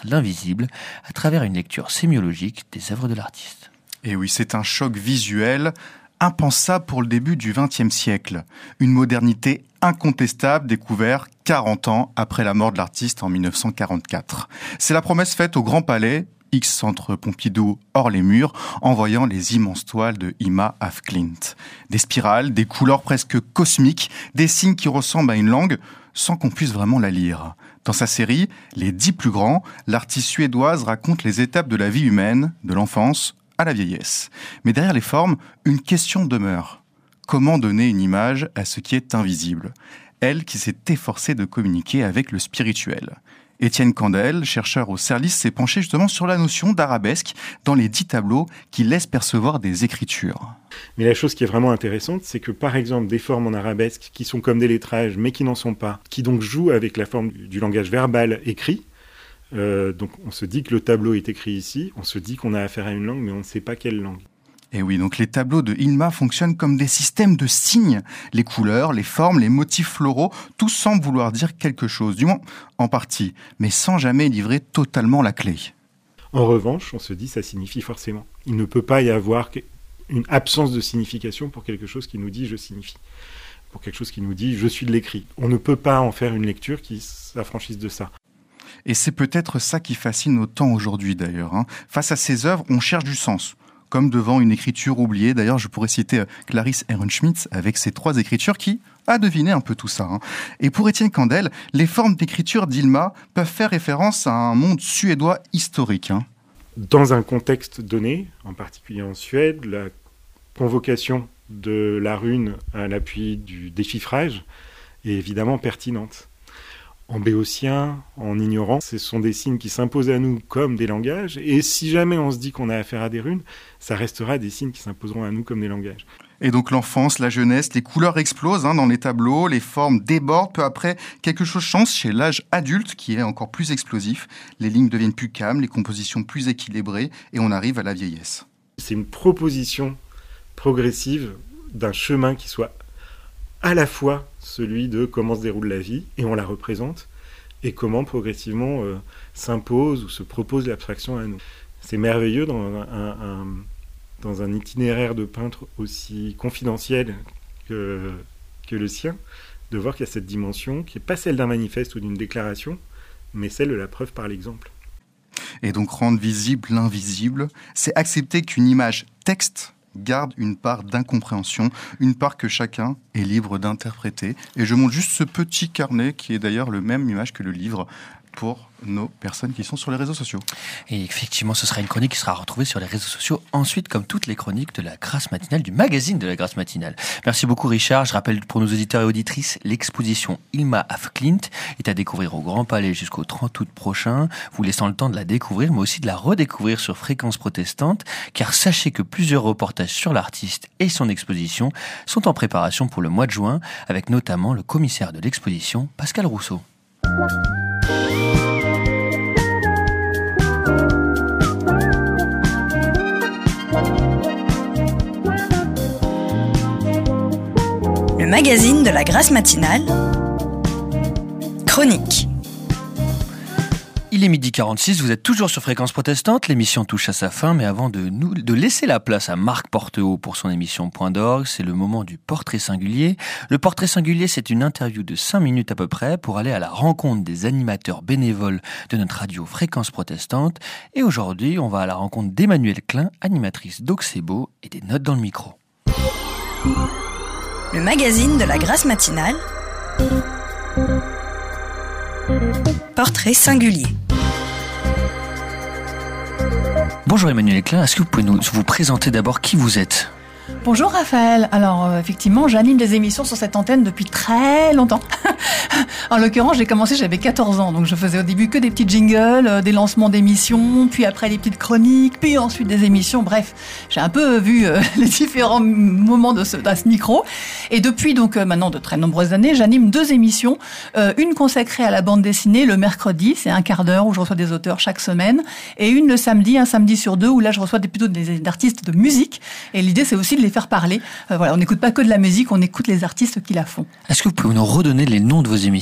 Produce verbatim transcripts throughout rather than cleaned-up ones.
l'invisible à travers une lecture sémiologique des œuvres de l'artiste. Et oui, c'est un choc visuel impensable pour le début du vingtième siècle. Une modernité incontestable découverte quarante ans après la mort de l'artiste en dix-neuf cent quarante-quatre. C'est la promesse faite au Grand Palais, X-Centre Pompidou hors les murs, en voyant les immenses toiles de Irma af Klint. Des spirales, des couleurs presque cosmiques, des signes qui ressemblent à une langue, sans qu'on puisse vraiment la lire. Dans sa série « Les dix plus grands », l'artiste suédoise raconte les étapes de la vie humaine, de l'enfance à la vieillesse. Mais derrière les formes, une question demeure. Comment donner une image à ce qui est invisible ? Elle qui s'est efforcée de communiquer avec le spirituel. Étienne Candel, chercheur au CERLIS, s'est penché justement sur la notion d'arabesque dans les dix tableaux qui laissent percevoir des écritures. Mais la chose qui est vraiment intéressante, c'est que par exemple des formes en arabesque qui sont comme des lettrages mais qui n'en sont pas, qui donc jouent avec la forme du langage verbal écrit, euh, donc on se dit que le tableau est écrit ici, on se dit qu'on a affaire à une langue mais on ne sait pas quelle langue. Et oui, donc les tableaux de Irma fonctionnent comme des systèmes de signes. Les couleurs, les formes, les motifs floraux, tout semble vouloir dire quelque chose, du moins en partie, mais sans jamais livrer totalement la clé. En revanche, on se dit ça signifie forcément. Il ne peut pas y avoir une absence de signification pour quelque chose qui nous dit « je signifie », pour quelque chose qui nous dit « je suis de l'écrit ». On ne peut pas en faire une lecture qui s'affranchisse de ça. Et c'est peut-être ça qui fascine autant aujourd'hui d'ailleurs. Hein. Face à ces œuvres, on cherche du sens. Comme devant une écriture oubliée. D'ailleurs, je pourrais citer Clarisse Ehrenschmidt avec ses trois écritures qui a deviné un peu tout ça. Hein. Et pour Étienne Candel, les formes d'écriture d'Irma peuvent faire référence à un monde suédois historique. Hein. Dans un contexte donné, en particulier en Suède, la convocation de la rune à l'appui du déchiffrage est évidemment pertinente. En béotien, en ignorant, ce sont des signes qui s'imposent à nous comme des langages, et si jamais on se dit qu'on a affaire à des runes, ça restera des signes qui s'imposeront à nous comme des langages. Et donc l'enfance, la jeunesse, les couleurs explosent hein, dans les tableaux, les formes débordent, peu après, quelque chose change chez l'âge adulte qui est encore plus explosif, les lignes deviennent plus calmes, les compositions plus équilibrées, et on arrive à la vieillesse. C'est une proposition progressive d'un chemin qui soit à la fois celui de comment se déroule la vie, et on la représente, et comment progressivement euh, s'impose ou se propose l'abstraction à nous. C'est merveilleux dans un, un, dans un itinéraire de peintre aussi confidentiel que, que le sien, de voir qu'il y a cette dimension qui n'est pas celle d'un manifeste ou d'une déclaration, mais celle de la preuve par l'exemple. Et donc rendre visible l'invisible, c'est accepter qu'une image texte garde une part d'incompréhension, une part que chacun est libre d'interpréter. Et je montre juste ce petit carnet qui est d'ailleurs le même image que le livre pour nos personnes qui sont sur les réseaux sociaux. Et effectivement, ce sera une chronique qui sera retrouvée sur les réseaux sociaux ensuite, comme toutes les chroniques de la Grâce matinale, du magazine de la Grâce matinale. Merci beaucoup Richard. Je rappelle pour nos auditeurs et auditrices, l'exposition Irma af Klint est à découvrir au Grand Palais jusqu'au trente août prochain, vous laissant le temps de la découvrir, mais aussi de la redécouvrir sur Fréquence Protestante, car sachez que plusieurs reportages sur l'artiste et son exposition sont en préparation pour le mois de juin, avec notamment le commissaire de l'exposition, Pascal Rousseau. Le magazine de la Grâce matinale, chronique. Il est midi quarante-six, vous êtes toujours sur Fréquence Protestante, l'émission touche à sa fin, mais avant de, nous, de laisser la place à Marc Porteau pour son émission Point d'orgue, c'est le moment du portrait singulier. Le portrait singulier, c'est une interview de cinq minutes à peu près pour aller à la rencontre des animateurs bénévoles de notre radio Fréquence Protestante. Et aujourd'hui, on va à la rencontre d'Emmanuelle Klein, animatrice d'Oxébo et des Notes dans le micro. Le magazine de la Grâce matinale, portrait singulier. Bonjour Emmanuelle Klein, est-ce que vous pouvez nous vous présenter d'abord qui vous êtes ? Bonjour Raphaël. Alors euh, effectivement, j'anime des émissions sur cette antenne depuis très longtemps. En l'occurrence, j'ai commencé, j'avais quatorze ans, donc je faisais au début que des petits jingles, euh, des lancements d'émissions, puis après des petites chroniques, puis ensuite des émissions. Bref, j'ai un peu vu euh, les différents moments de ce, de ce micro. Et depuis donc euh, maintenant de très nombreuses années, j'anime deux émissions. Euh, une consacrée à la bande dessinée le mercredi, c'est un quart d'heure où je reçois des auteurs chaque semaine, et une le samedi, un samedi sur deux où là je reçois des, plutôt des, des artistes de musique. Et l'idée c'est aussi de les faire parler. Euh, voilà, on n'écoute pas que de la musique, on écoute les artistes qui la font. Est-ce que vous pouvez nous redonner les noms de vos émissions ?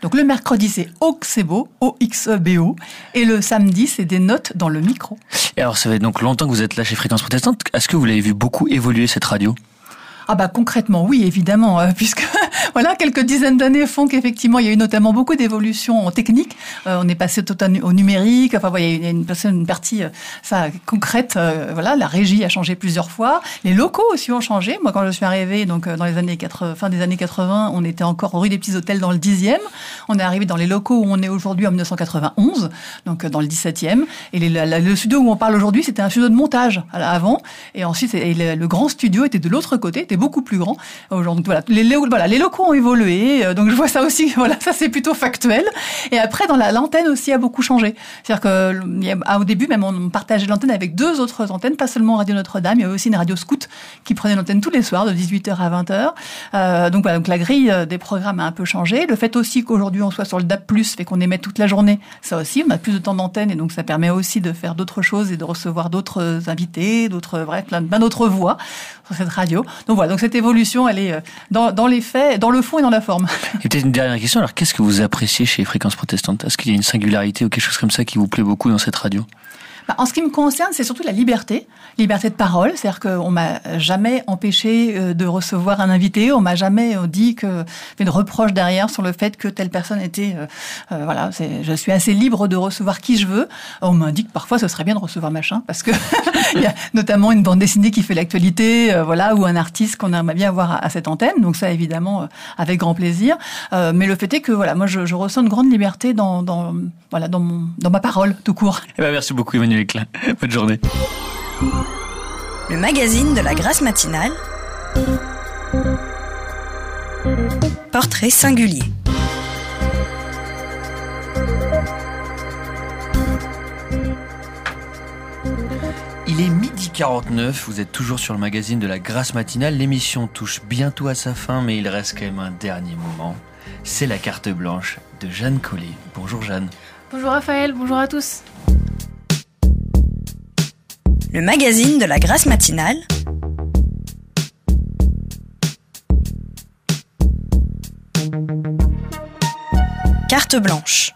Donc le mercredi, c'est Oxebo, O X E B O, et le samedi, c'est des notes dans le micro. Et alors, ça fait donc longtemps que vous êtes là chez Fréquence Protestante. Est-ce que vous l'avez vu beaucoup évoluer, cette radio ? Ah bah concrètement oui évidemment euh, puisque voilà quelques dizaines d'années font qu'effectivement il y a eu notamment beaucoup d'évolutions techniques. Euh, on est passé tout au numérique. Enfin voilà, il y a une, une partie euh, ça concrète. Euh, voilà, la régie a changé plusieurs fois. Les locaux aussi ont changé. Moi quand je suis arrivée donc dans les années quatre-vingts, fin des années quatre-vingts, on était encore rue des Petits Hôtels dans le dixième. On est arrivé dans les locaux où on est aujourd'hui en dix-neuf cent quatre-vingt-onze, donc dans le dix-septième. Et les, la, le studio où on parle aujourd'hui, c'était un studio de montage avant. Et ensuite et le, le grand studio était de l'autre côté. Beaucoup plus grand. Aujourd'hui, voilà, les, les, voilà, les locaux ont évolué, donc je vois ça aussi. Voilà, ça c'est plutôt factuel. Et après, dans la l'antenne aussi a beaucoup changé. C'est-à-dire que au début, même on partageait l'antenne avec deux autres antennes, pas seulement Radio Notre-Dame. Il y avait aussi une radio scout qui prenait l'antenne tous les soirs de dix-huit heures à vingt heures. Euh, donc voilà, donc la grille des programmes a un peu changé. Le fait aussi qu'aujourd'hui on soit sur le D A B plus, fait qu'on émet toute la journée. Ça aussi, on a plus de temps d'antenne et donc ça permet aussi de faire d'autres choses et de recevoir d'autres invités, d'autres, bref, plein, plein d'autres voix sur cette radio. Donc voilà, donc cette évolution, elle est dans, dans les faits, dans le fond et dans la forme. Et peut-être une dernière question, alors qu'est-ce que vous appréciez chez Fréquence Protestante ? Est-ce qu'il y a une singularité ou quelque chose comme ça qui vous plaît beaucoup dans cette radio ? Bah, en ce qui me concerne, c'est surtout la liberté, liberté de parole. C'est-à-dire qu'on m'a jamais empêché de recevoir un invité, on m'a jamais dit que fait de reproches derrière sur le fait que telle personne était, euh, euh, voilà, c'est, je suis assez libre de recevoir qui je veux. On m'indique parfois ce serait bien de recevoir machin parce que il y a notamment une bande dessinée qui fait l'actualité, euh, voilà, ou un artiste qu'on aimerait bien avoir à, à cette antenne. Donc ça, évidemment, euh, avec grand plaisir. Euh, mais le fait est que voilà, moi, je, je ressens une grande liberté dans, dans, voilà, dans mon, dans ma parole, tout court. Eh ben, merci beaucoup, Emmanuel. Bonne journée. Le magazine de la Grâce matinale. Portrait singulier. Il est midi quarante-neuf, vous êtes toujours sur le magazine de la Grâce matinale. L'émission touche bientôt à sa fin, mais il reste quand même un dernier moment. C'est la carte blanche de Jeanne Collet. Bonjour Jeanne. Bonjour Raphaël, bonjour à tous. Le magazine de la Grâce matinale. Carte blanche.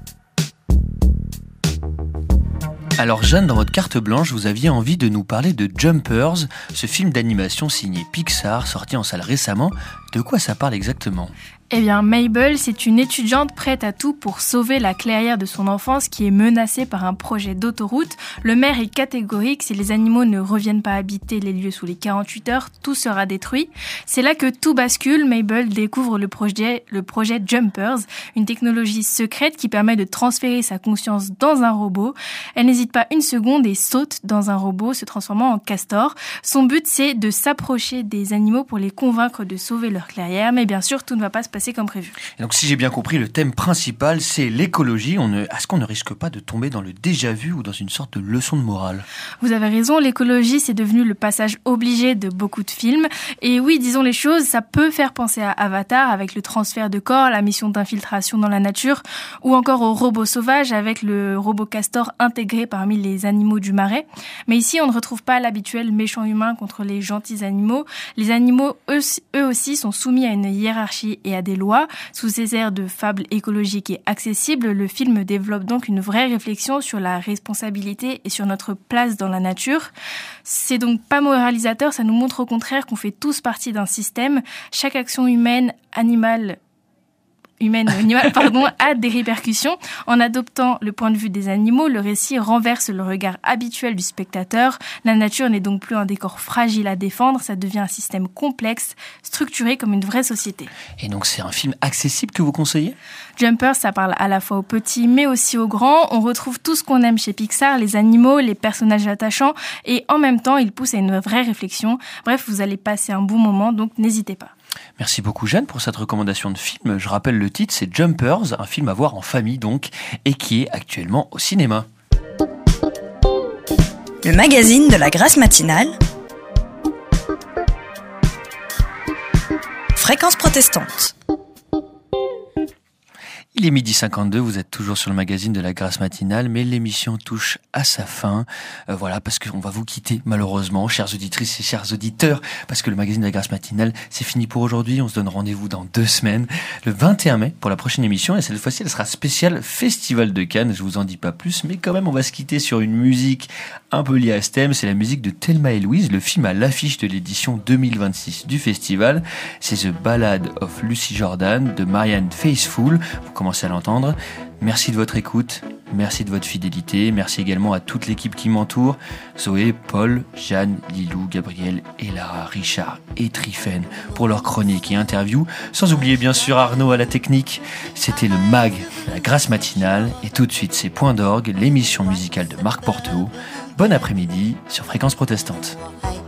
Alors Jeanne, dans votre carte blanche, vous aviez envie de nous parler de Jumpers, ce film d'animation signé Pixar, sorti en salle récemment. De quoi ça parle exactement ? Eh bien, Mabel, c'est une étudiante prête à tout pour sauver la clairière de son enfance qui est menacée par un projet d'autoroute. Le maire est catégorique, si les animaux ne reviennent pas habiter les lieux sous les quarante-huit heures, tout sera détruit. C'est là que tout bascule. Mabel découvre le projet, le projet Jumpers, une technologie secrète qui permet de transférer sa conscience dans un robot. Elle n'hésite pas une seconde et saute dans un robot, se transformant en castor. Son but, c'est de s'approcher des animaux pour les convaincre de sauver leur clairière, mais bien sûr, tout ne va pas se passer comme prévu. Et donc, si j'ai bien compris, le thème principal, c'est l'écologie. On ne... Est-ce qu'on ne risque pas de tomber dans le déjà-vu ou dans une sorte de leçon de morale ? Vous avez raison, l'écologie, c'est devenu le passage obligé de beaucoup de films. Et oui, disons les choses, ça peut faire penser à Avatar avec le transfert de corps, la mission d'infiltration dans la nature, ou encore au robot sauvage avec le robot castor intégré parmi les animaux du marais. Mais ici, on ne retrouve pas l'habituel méchant humain contre les gentils animaux. Les animaux, eux, eux aussi, sont soumis à une hiérarchie et à des lois. Sous ces airs de fable écologique et accessible, le film développe donc une vraie réflexion sur la responsabilité et sur notre place dans la nature. C'est donc pas moralisateur, ça nous montre au contraire qu'on fait tous partie d'un système. Chaque action humaine, animale, humaine ou animale, pardon, a des répercussions. En adoptant le point de vue des animaux, le récit renverse le regard habituel du spectateur. La nature n'est donc plus un décor fragile à défendre, ça devient un système complexe, structuré comme une vraie société. Et donc c'est un film accessible que vous conseillez ? Jumper, ça parle à la fois aux petits mais aussi aux grands. On retrouve tout ce qu'on aime chez Pixar, les animaux, les personnages attachants, et en même temps, il pousse à une vraie réflexion. Bref, vous allez passer un bon moment, donc n'hésitez pas. Merci beaucoup Jeanne pour cette recommandation de film. Je rappelle le titre, c'est Jumpers, un film à voir en famille donc, et qui est actuellement au cinéma. Le magazine de la Grâce matinale. Fréquence protestante. Il est midi cinquante-deux, vous êtes toujours sur le magazine de la Grâce matinale, mais l'émission touche à sa fin. Euh, voilà, parce qu'on va vous quitter malheureusement, chères auditrices et chers auditeurs, parce que le magazine de la Grâce matinale, c'est fini pour aujourd'hui. On se donne rendez-vous dans deux semaines, le vingt et un mai, pour la prochaine émission. Et cette fois-ci, elle sera spéciale Festival de Cannes. Je vous en dis pas plus, mais quand même, on va se quitter sur une musique un peu liée à ce thème. C'est la musique de Thelma et Louise, le film à l'affiche de l'édition deux mille vingt-six du festival. C'est The Ballad of Lucy Jordan de Marianne Faithfull. Vous commencez à l'entendre. Merci de votre écoute, merci de votre fidélité, merci également à toute l'équipe qui m'entoure, Zoé, Paul, Jeanne, Lilou, Gabriel, Elara, Richard et Trifen pour leurs chroniques et interviews, sans oublier bien sûr Arnaud à la technique. C'était le mag, la Grâce matinale, et tout de suite c'est Point d'orgue, l'émission musicale de Marc Porteau. Bon après-midi sur Fréquence Protestante.